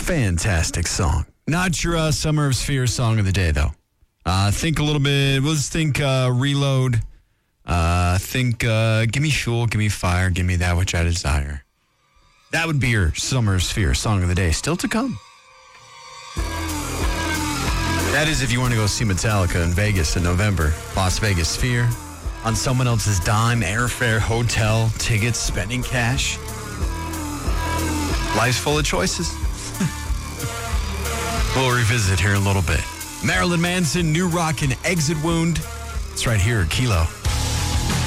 Fantastic song. Not your Summer of Sphere song of the day, though. Think a little bit. Let's think Reload. Think Give Me Fuel, Give Me Fire, Give Me That Which I Desire. That would be your Summer of Sphere song of the day. Still to come. That is if you want to go see Metallica in Vegas in November. Las Vegas Sphere. On someone else's dime, airfare, hotel, tickets, spending cash. Life's full of choices. We'll revisit here in a little bit. Marilyn Manson, New Rock, and Exit Wound. It's right here at Kilo.